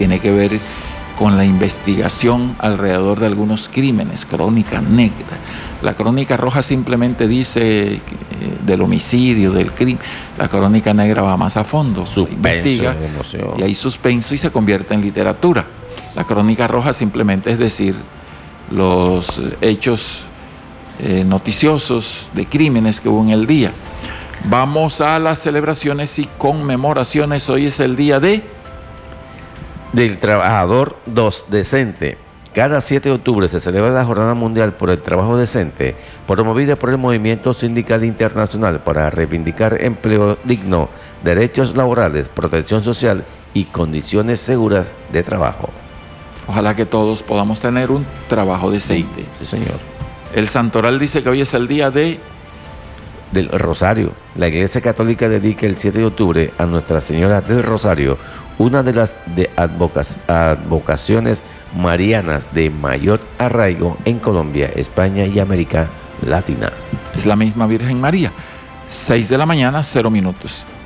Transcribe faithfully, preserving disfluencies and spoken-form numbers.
tiene que ver con la investigación alrededor de algunos crímenes, crónica negra. La crónica roja simplemente dice eh, del homicidio, del crimen. La crónica negra va más a fondo, Suspenso, investiga, emoción. y hay suspenso y se convierte en literatura. La crónica roja simplemente es decir los hechos eh, noticiosos de crímenes que hubo en el día. Vamos a las celebraciones y conmemoraciones. Hoy es el día de... del trabajador dos decente. Cada siete de octubre se celebra la Jornada Mundial por el Trabajo Decente, promovida por el Movimiento Sindical Internacional para reivindicar empleo digno, derechos laborales, protección social y condiciones seguras de trabajo. Ojalá que todos podamos tener un trabajo decente. Sí, sí, señor. El Santoral dice que hoy es el día de... del Rosario. La Iglesia Católica dedica el siete de octubre a Nuestra Señora del Rosario, una de las de advocas, advocaciones marianas de mayor arraigo en Colombia, España y América Latina. Es la misma Virgen María. seis de la mañana, cero minutos.